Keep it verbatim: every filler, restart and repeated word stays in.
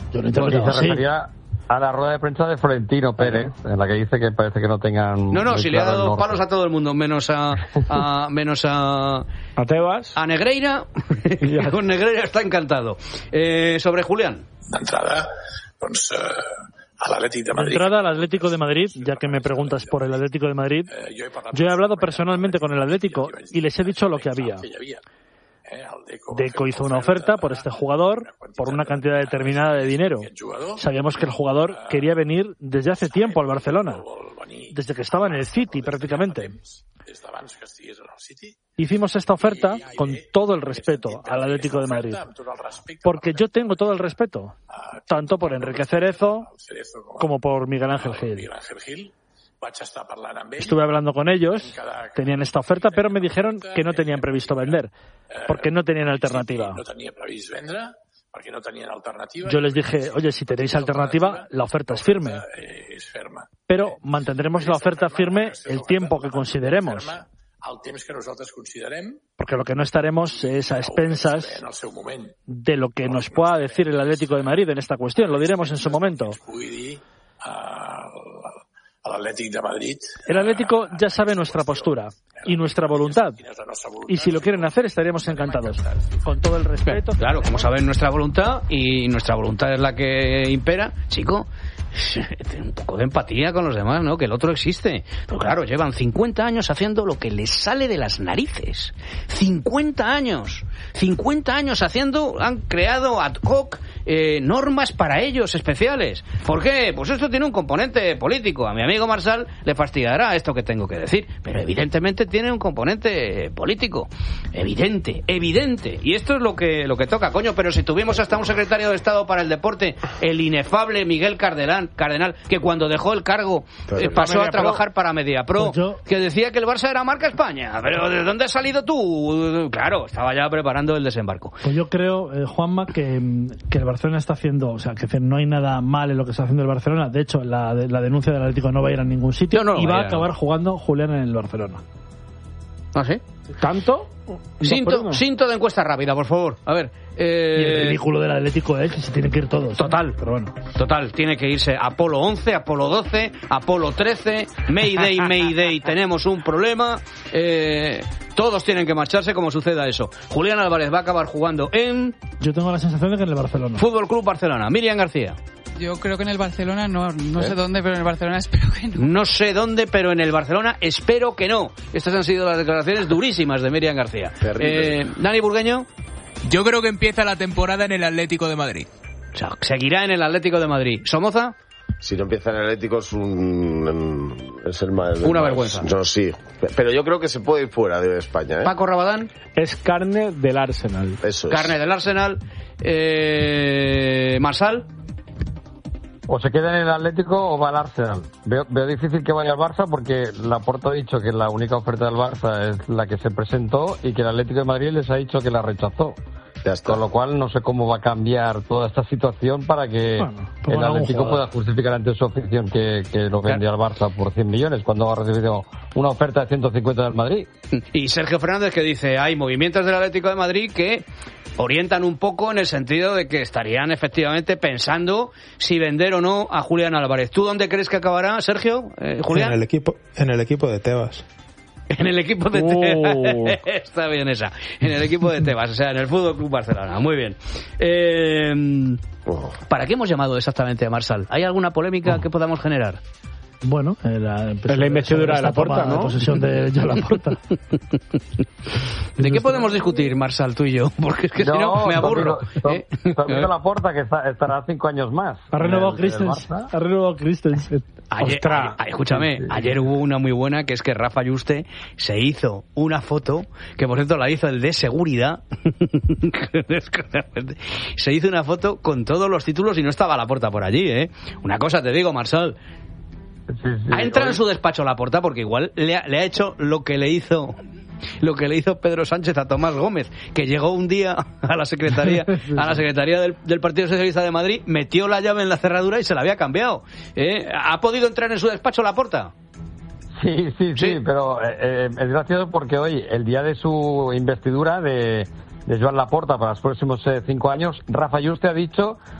Yo lo interpreto pues así. Se refería a la rueda de prensa de Florentino Pérez, en la que dice que parece que no tengan... No, no, si le ha dado norte. palos a todo el mundo, menos a... a menos a... a Tebas. A Negreira. Con Negreira está encantado. Eh, sobre Julián. D'entrada, doncs... Eh... al Atlético de Madrid. De entrada al Atlético de Madrid, ya que me preguntas por el Atlético de Madrid, yo he hablado personalmente con el Atlético y les he dicho lo que había. Deco hizo una oferta por este jugador por una cantidad determinada de dinero. Sabíamos que el jugador quería venir desde hace tiempo al Barcelona, desde que estaba en el City prácticamente. Hicimos esta oferta con todo el respeto al Atlético de Madrid, porque yo tengo todo el respeto, tanto por Enrique Cerezo como por Miguel Ángel Gil. Estuve hablando con ellos, tenían esta oferta, pero me dijeron que no tenían previsto vender, porque no tenían alternativa. Yo les dije, oye, si tenéis alternativa, la oferta es firme, pero mantendremos la oferta firme el tiempo que consideremos, porque lo que no estaremos es a expensas de lo que nos pueda decir el Atlético de Madrid en esta cuestión, lo diremos en su momento. El Atlético ya sabe nuestra postura y nuestra voluntad, y si lo quieren hacer estaremos encantados, con todo el respeto. Claro, como saben nuestra voluntad, y nuestra voluntad es la que impera, chico, un poco de empatía con los demás, ¿no? Que el otro existe. Pero claro, llevan cincuenta años haciendo lo que les sale de las narices. cincuenta años. cincuenta años haciendo, han creado ad hoc eh, normas para ellos especiales. ¿Por qué? Pues esto tiene un componente político. A mi amigo Marsal le fastidiará esto que tengo que decir, pero evidentemente tiene un componente político. Evidente, evidente. Y esto es lo que, lo que toca, coño. Pero si tuvimos hasta un secretario de Estado para el deporte, el inefable Miguel Cardenal, Cardenal, que cuando dejó el cargo eh, pasó a trabajar para Mediapro, pues yo... que decía que el Barça era marca España. Pero ¿de dónde has salido tú? Claro, estaba ya preparando el desembarco. Pues yo creo, eh, Juanma, que, que el Barcelona está haciendo, o sea, que no hay nada mal en lo que está haciendo el Barcelona. De hecho, la, la denuncia del Atlético no va a ir a ningún sitio, no, no, y va a acabar jugando Julián en el Barcelona. ¿Ah, sí? ¿Tanto? Cinto, cinto de encuesta rápida, por favor. A ver. Eh... Y el ridículo del Atlético es que se tienen que ir todos. Total, ¿eh? Pero bueno. Total, tiene que irse Apolo once, Apolo doce, Apolo trece, Mayday, Mayday, tenemos un problema. Eh, todos tienen que marcharse como suceda eso. Julián Álvarez va a acabar jugando en... Yo tengo la sensación de que en el Barcelona. Fútbol Club Barcelona. Miriam García. Yo creo que en el Barcelona no, no ¿Eh? sé dónde, pero en el Barcelona espero que no. No sé dónde, pero en el Barcelona espero que no. Estas han sido las declaraciones durísimas de Miriam García. Eh, Dani Burgueño. Yo creo que empieza la temporada en el Atlético de Madrid. O sea, seguirá en el Atlético de Madrid. ¿Somoza? Si no empieza en el Atlético es un... es el más... Una más, vergüenza. No, sí. Pero yo creo que se puede ir fuera de España, ¿eh? Paco Rabadán. Es carne del Arsenal. Eso es. Carne del Arsenal. Eh, Marsal. O se queda en el Atlético o va al Arsenal. Veo, veo difícil que vaya al Barça porque Laporta ha dicho que la única oferta del Barça es la que se presentó y que el Atlético de Madrid les ha dicho que la rechazó. Ya está. Con lo cual no sé cómo va a cambiar toda esta situación para que bueno, pues el Atlético pueda justificar ante su afición que, que lo vendió al Barça por cien millones cuando ha recibido una oferta de ciento cincuenta del Madrid. Y Sergio Fernández que dice, hay movimientos del Atlético de Madrid que orientan un poco en el sentido de que estarían efectivamente pensando si vender o no a Julián Álvarez. ¿Tú dónde crees que acabará, Sergio? Eh, Julián. En el equipo, en el equipo de Tebas. En el equipo de Oh. Tebas. Está bien esa. En el equipo de Tebas, o sea, en el Fútbol Club Barcelona. Muy bien. Eh, ¿Para qué hemos llamado exactamente a Marsal? ¿Hay alguna polémica oh. que podamos generar? Bueno, la, es la investidura de Laporta, ¿no? La posesión de Laporta. ¿De qué podemos discutir, Marsal, tú y yo? Porque es que no, si no me aburro. ¿Eh? Laporta que está, estará cinco años más. Ha renovado Christensen. Ha renovado Christensen. Ayer, ayer, escúchame, sí, sí. ayer hubo una muy buena que es que Rafa Yuste se hizo una foto, que por cierto la hizo el de seguridad, se hizo una foto con todos los títulos y no estaba Laporta por allí, ¿eh? Una cosa te digo, Marsal. Sí, sí, ha entrado hoy en su despacho Laporta porque igual le ha, le ha hecho lo que le hizo lo que le hizo Pedro Sánchez a Tomás Gómez, que llegó un día a la secretaría a la secretaría del, del Partido Socialista de Madrid, metió la llave en la cerradura y se la había cambiado. ¿Eh? ¿Ha podido entrar en su despacho Laporta? Sí, sí, sí, sí, pero eh, es gracioso porque hoy, el día de su investidura de, de Joan Laporta para los próximos eh, cinco años, Rafa Yuste ha dicho